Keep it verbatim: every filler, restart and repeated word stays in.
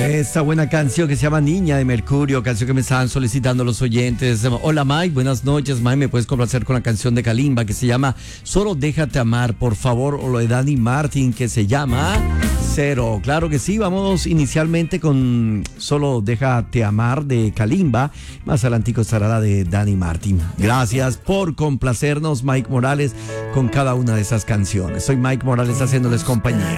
Esta buena canción que se llama Niña de Mercurio, canción que me estaban solicitando los oyentes. Hola Mike, buenas noches. Mike, ¿me puedes complacer con la canción de Kalimba que se llama Solo Déjate Amar, por favor? O lo de Dani Martin que se llama Cero. Claro que sí, vamos inicialmente con Solo Déjate Amar de Kalimba. Más adelantico estará la de Dani Martin. Gracias por complacernos, Mike Morales, con cada una de esas canciones. Soy Mike Morales haciéndoles compañía.